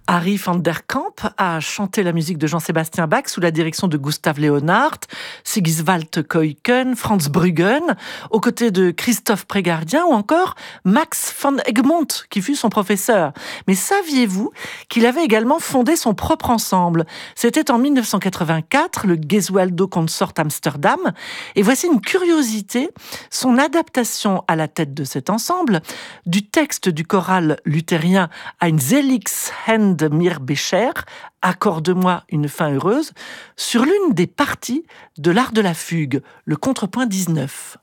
Harry van der Kamp a chanté la musique de Jean-Sébastien Bach sous la direction de Gustav Leonhardt, Sigiswald Keuken, Franz Bruggen, aux côtés de Christophe Prégardien ou encore Max van Egmont, qui fut son professeur. Mais saviez-vous qu'il avait également fondé son propre ensemble? C'était en 1984, le Gesualdo Consort Amsterdam. Et voici une curiosité, son adaptation à la tête de cet ensemble du texte du choral luthérien Ein Seliges Ende mir Becher, accorde-moi une fin heureuse, sur l'une des parties de l'art de la fugue, le contrepoint 19.